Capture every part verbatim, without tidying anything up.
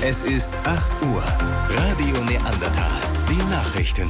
Es ist acht Uhr. Radio Neandertal. Die Nachrichten.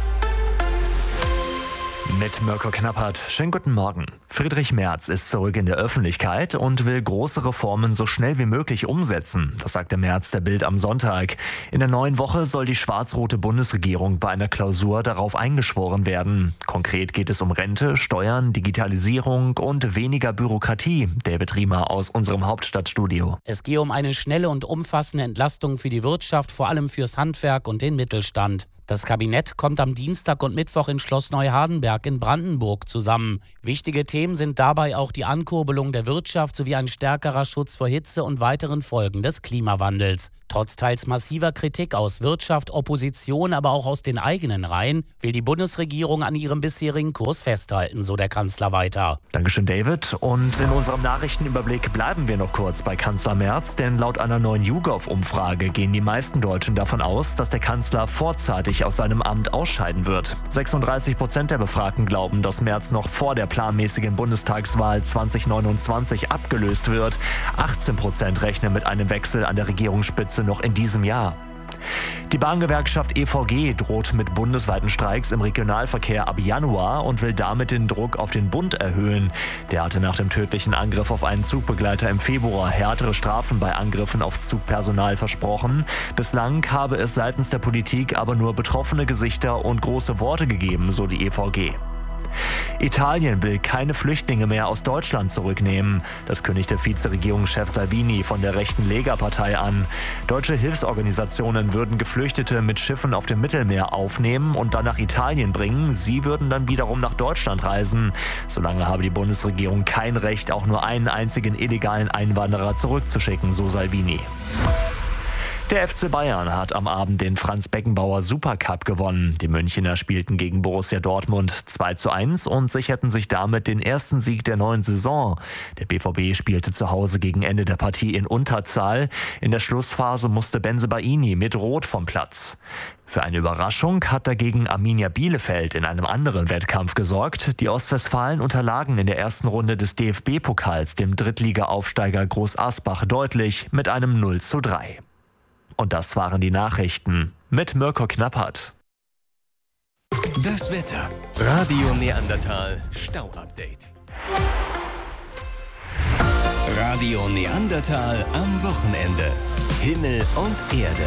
Mit Mirko Knappert. Schönen guten Morgen. Friedrich Merz ist zurück in der Öffentlichkeit und will große Reformen so schnell wie möglich umsetzen. Das sagte Merz der Bild am Sonntag. In der neuen Woche soll die schwarz-rote Bundesregierung bei einer Klausur darauf eingeschworen werden. Konkret geht es um Rente, Steuern, Digitalisierung und weniger Bürokratie. David Riemer aus unserem Hauptstadtstudio. Es gehe um eine schnelle und umfassende Entlastung für die Wirtschaft, vor allem fürs Handwerk und den Mittelstand. Das Kabinett kommt am Dienstag und Mittwoch in Schloss Neuhardenberg in Brandenburg zusammen. Wichtige Themen sind dabei auch die Ankurbelung der Wirtschaft sowie ein stärkerer Schutz vor Hitze und weiteren Folgen des Klimawandels. Trotz teils massiver Kritik aus Wirtschaft, Opposition, aber auch aus den eigenen Reihen, will die Bundesregierung an ihrem bisherigen Kurs festhalten, so der Kanzler weiter. Dankeschön, David. Und in unserem Nachrichtenüberblick bleiben wir noch kurz bei Kanzler Merz, denn laut einer neuen YouGov-Umfrage gehen die meisten Deutschen davon aus, dass der Kanzler vorzeitig aus seinem Amt ausscheiden wird. sechsunddreißig Prozent der Befragten glauben, dass Merz noch vor der planmäßigen Bundestagswahl zwanzig neunundzwanzig abgelöst wird. achtzehn Prozent rechnen mit einem Wechsel an der Regierungsspitze noch in diesem Jahr. Die Bahngewerkschaft E V G droht mit bundesweiten Streiks im Regionalverkehr ab Januar und will damit den Druck auf den Bund erhöhen. Der hatte nach dem tödlichen Angriff auf einen Zugbegleiter im Februar härtere Strafen bei Angriffen auf Zugpersonal versprochen. Bislang habe es seitens der Politik aber nur betroffene Gesichter und große Worte gegeben, so die E V G. Italien will keine Flüchtlinge mehr aus Deutschland zurücknehmen. Das kündigte Vizeregierungschef Salvini von der rechten Lega-Partei an. Deutsche Hilfsorganisationen würden Geflüchtete mit Schiffen auf dem Mittelmeer aufnehmen und dann nach Italien bringen. Sie würden dann wiederum nach Deutschland reisen. Solange habe die Bundesregierung kein Recht, auch nur einen einzigen illegalen Einwanderer zurückzuschicken, so Salvini. Der F C Bayern hat am Abend den Franz-Beckenbauer Supercup gewonnen. Die Münchner spielten gegen Borussia Dortmund zwei zu eins und sicherten sich damit den ersten Sieg der neuen Saison. Der B V B spielte zu Hause gegen Ende der Partie in Unterzahl. In der Schlussphase musste Bensebaini mit Rot vom Platz. Für eine Überraschung hat dagegen Arminia Bielefeld in einem anderen Wettkampf gesorgt. Die Ostwestfalen unterlagen in der ersten Runde des D F B-Pokals dem Drittliga-Aufsteiger Groß Asbach deutlich mit einem null zu drei. Und das waren die Nachrichten mit Mirko Knappert. Das Wetter. Radio Neandertal Stau-Update. Radio Neandertal am Wochenende. Himmel und Erde.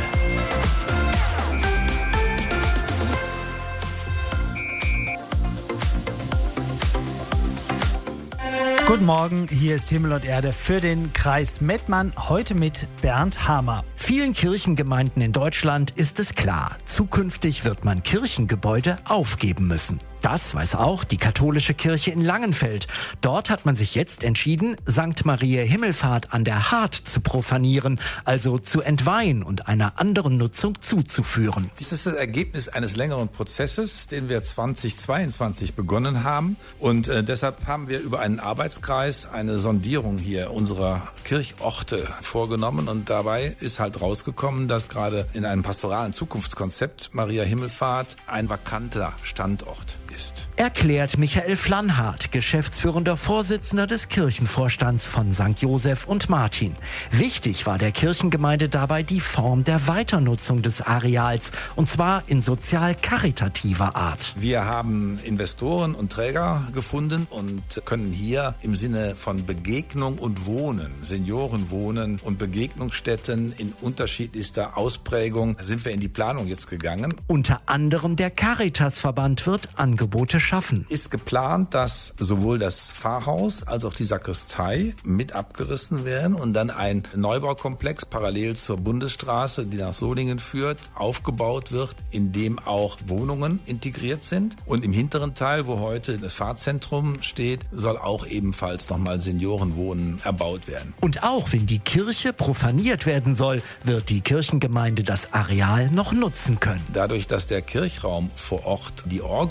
Guten Morgen, hier ist Himmel und Erde für den Kreis Mettmann, heute mit Bernd Hamer. Vielen Kirchengemeinden in Deutschland ist es klar, zukünftig wird man Kirchengebäude aufgeben müssen. Das weiß auch die katholische Kirche in Langenfeld. Dort hat man sich jetzt entschieden, Sankt Maria Himmelfahrt an der Hart zu profanieren, also zu entweihen und einer anderen Nutzung zuzuführen. Dies ist das Ergebnis eines längeren Prozesses, den wir zweitausendzweiundzwanzig begonnen haben. Und äh, deshalb haben wir über einen Arbeitskreis eine Sondierung hier unserer Kirchorte vorgenommen. Und dabei ist halt rausgekommen, dass gerade in einem pastoralen Zukunftskonzept Maria Himmelfahrt ein vakanter Standort ist. Erklärt Michael Flannhardt, geschäftsführender Vorsitzender des Kirchenvorstands von Sankt Josef und Martin. Wichtig war der Kirchengemeinde dabei die Form der Weiternutzung des Areals, und zwar in sozial-karitativer Art. Wir haben Investoren und Träger gefunden und können hier im Sinne von Begegnung und Wohnen, Seniorenwohnen und Begegnungsstätten in unterschiedlichster Ausprägung, sind wir in die Planung jetzt gegangen. Unter anderem der Caritasverband wird Angebote schaffen. Ist geplant, dass sowohl das Pfarrhaus als auch die Sakristei mit abgerissen werden und dann ein Neubaukomplex parallel zur Bundesstraße, die nach Solingen führt, aufgebaut wird, in dem auch Wohnungen integriert sind. Und im hinteren Teil, wo heute das Pfarrzentrum steht, soll auch ebenfalls nochmal Seniorenwohnen erbaut werden. Und auch wenn die Kirche profaniert werden soll, wird die Kirchengemeinde das Areal noch nutzen können. Dadurch, dass der Kirchraum vor Ort, die Orgel auch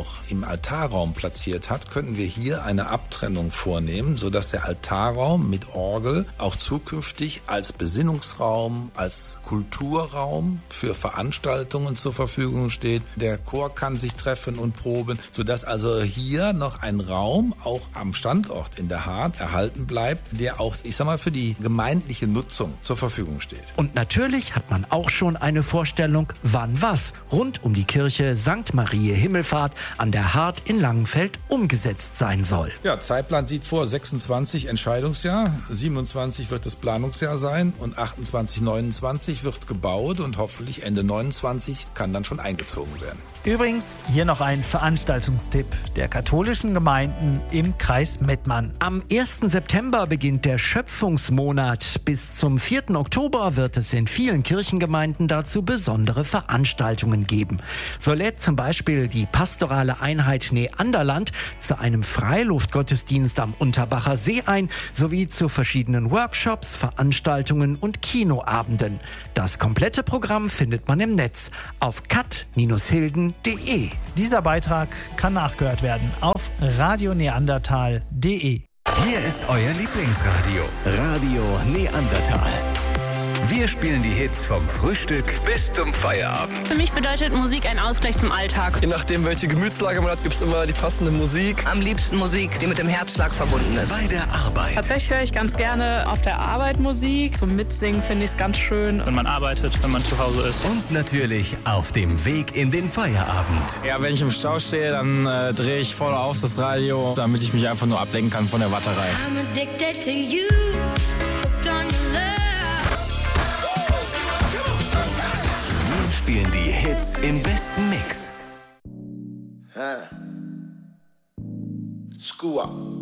im Altarraum platziert hat, könnten wir hier eine Abtrennung vornehmen, sodass der Altarraum mit Orgel auch zukünftig als Besinnungsraum, als Kulturraum für Veranstaltungen zur Verfügung steht. Der Chor kann sich treffen und proben, sodass also hier noch ein Raum auch am Standort in der Hart erhalten bleibt, der auch, ich sag mal, für die gemeindliche Nutzung zur Verfügung steht. Und natürlich hat man auch schon eine Vorstellung, wann was rund um die Kirche Sankt Mariä Himmelfahrt an der Hart in Langenfeld umgesetzt sein soll. Ja, Zeitplan sieht vor sechsundzwanzig Entscheidungsjahr, siebenundzwanzig wird das Planungsjahr sein und achtundzwanzig, neunundzwanzig wird gebaut und hoffentlich Ende neunundzwanzig kann dann schon eingezogen werden. Übrigens hier noch ein Veranstaltungstipp der katholischen Gemeinden im Kreis Mettmann. Am ersten September beginnt der Schöpfungsmonat. Bis zum vierten Oktober wird es in vielen Kirchengemeinden dazu besondere Veranstaltungen geben. So lädt zum Beispiel die pastorale Einheit Neanderland zu einem Freiluftgottesdienst am Unterbacher See ein, sowie zu verschiedenen Workshops, Veranstaltungen und Kinoabenden. Das komplette Programm findet man im Netz auf kat hilden punkt de. Dieser Beitrag kann nachgehört werden auf radio neandertal punkt de. Hier ist euer Lieblingsradio. Radio Neandertal. Wir spielen die Hits vom Frühstück bis zum Feierabend. Für mich bedeutet Musik ein Ausgleich zum Alltag. Je nachdem, welche Gemütslage man hat, gibt es immer die passende Musik. Am liebsten Musik, die mit dem Herzschlag verbunden ist. Bei der Arbeit. Tatsächlich höre ich ganz gerne auf der Arbeit Musik. Zum Mitsingen finde ich es ganz schön. Wenn man arbeitet, wenn man zu Hause ist. Und natürlich auf dem Weg in den Feierabend. Ja, wenn ich im Stau stehe, dann äh, drehe ich voll auf das Radio, damit ich mich einfach nur ablenken kann von der Warterei. I'm addicted to you. Wir spielen die Hits im besten Mix. Huh. School up.